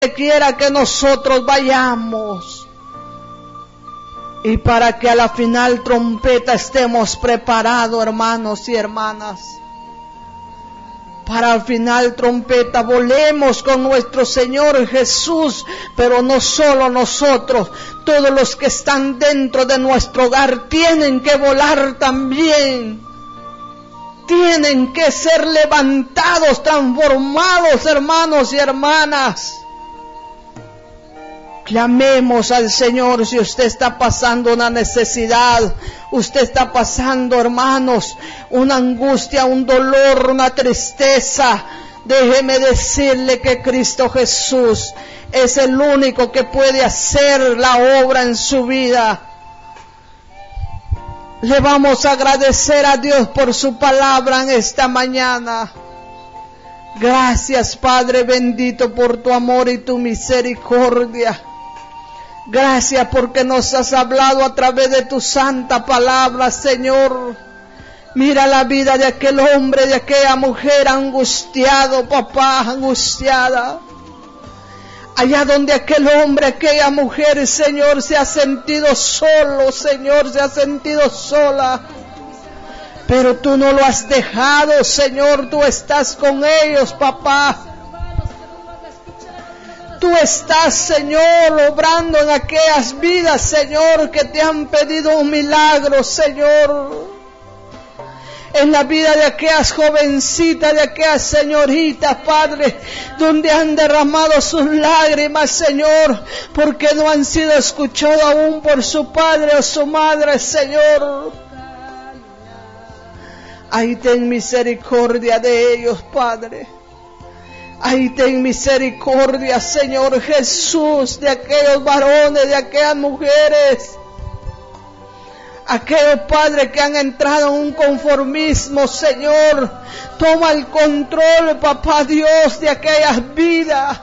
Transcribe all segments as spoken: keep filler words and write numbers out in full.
quiera que nosotros vayamos. Y para que a la final trompeta estemos preparados, hermanos y hermanas. Para al final trompeta volemos con nuestro Señor Jesús, pero no solo nosotros, todos los que están dentro de nuestro hogar tienen que volar también. Tienen que ser levantados, transformados, hermanos y hermanas. Clamemos al Señor si usted está pasando una necesidad, usted está pasando, hermanos, una angustia, un dolor, una tristeza. Déjeme decirle que Cristo Jesús es el único que puede hacer la obra en su vida. Le vamos a agradecer a Dios por su palabra en esta mañana. Gracias, Padre bendito, por tu amor y tu misericordia. Gracias porque nos has hablado a través de tu santa palabra, Señor. Mira la vida de aquel hombre, de aquella mujer angustiado, papá, angustiada. Allá donde aquel hombre, aquella mujer, Señor, se ha sentido solo, Señor, se ha sentido sola. Pero tú no lo has dejado, Señor, tú estás con ellos, papá. Tú estás, Señor, obrando en aquellas vidas, Señor, que te han pedido un milagro, Señor. En la vida de aquellas jovencitas, de aquellas señoritas, Padre, donde han derramado sus lágrimas, Señor, porque no han sido escuchados aún por su padre o su madre, Señor. Ahí ten misericordia de ellos, Padre. Ahí ten misericordia, Señor Jesús, de aquellos varones, de aquellas mujeres. Aquellos padres que han entrado en un conformismo, Señor. Toma el control, papá Dios, de aquellas vidas.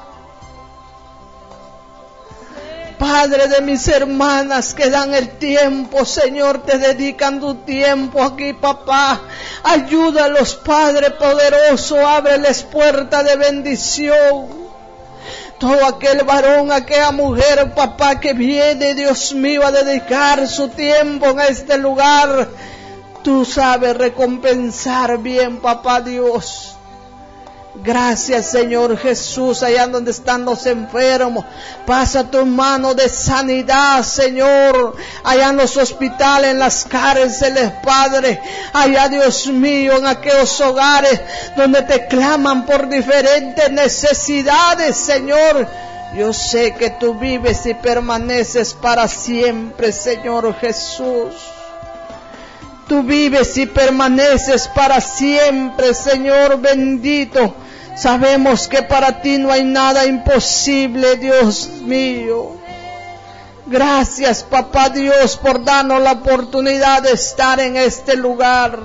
Padre de mis hermanas que dan el tiempo, Señor, te dedican tu tiempo aquí, papá. Ayúdalos, Padre poderoso, ábreles puerta de bendición. Todo aquel varón, aquella mujer, papá, que viene, Dios mío, a dedicar su tiempo en este lugar, tú sabes recompensar bien, papá Dios. Gracias, Señor Jesús, allá donde están los enfermos. Pasa tu mano de sanidad, Señor, allá en los hospitales, en las cárceles, Padre. Allá, Dios mío, en aquellos hogares donde te claman por diferentes necesidades, Señor. Yo sé que tú vives y permaneces para siempre, Señor Jesús. Tú vives y permaneces para siempre, Señor bendito. Sabemos que para ti no hay nada imposible, Dios mío. Gracias, papá Dios, por darnos la oportunidad de estar en este lugar.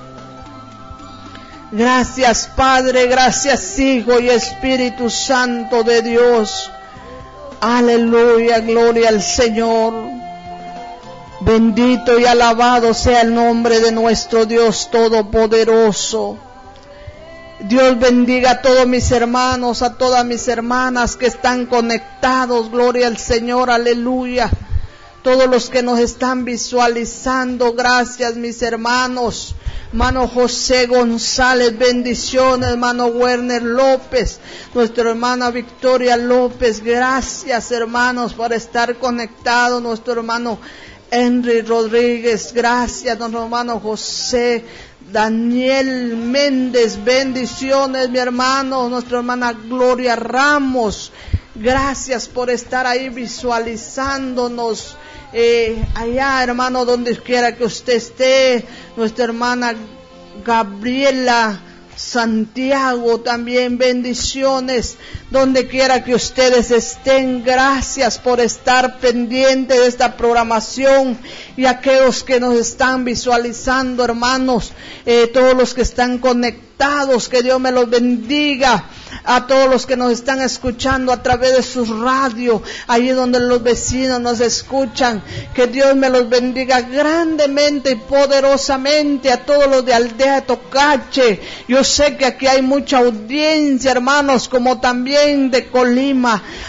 Gracias, Padre, gracias, Hijo y Espíritu Santo de Dios. Aleluya, gloria al Señor. Bendito y alabado sea el nombre de nuestro Dios Todopoderoso. Dios bendiga a todos mis hermanos, a todas mis hermanas que están conectados. Gloria al Señor, aleluya. Todos los que nos están visualizando, gracias mis hermanos. Hermano José González, bendiciones. Hermano Werner López, nuestra hermana Victoria López, gracias hermanos por estar conectados. Nuestro hermano Henry Rodríguez, gracias. Nuestro hermano José Daniel Méndez, bendiciones mi hermano. Nuestra hermana Gloria Ramos, gracias por estar ahí visualizándonos. Eh, allá, hermano, donde quiera que usted esté. Nuestra hermana Gabriela Santiago, también bendiciones donde quiera que ustedes estén. Gracias por estar pendiente de esta programación, y aquellos que nos están visualizando, hermanos, eh, todos los que están conectados, que Dios me los bendiga. a todos los que nos están escuchando a través de sus radios, allí donde los vecinos nos escuchan. Que Dios me los bendiga grandemente y poderosamente a todos los de Aldea de Tocache. Yo sé que aquí hay mucha audiencia, hermanos, como también de Colima.